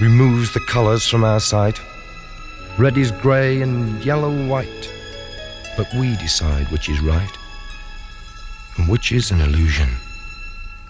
removes the colours from our sight. Red is grey and yellow white, but we decide which is right and which is an illusion.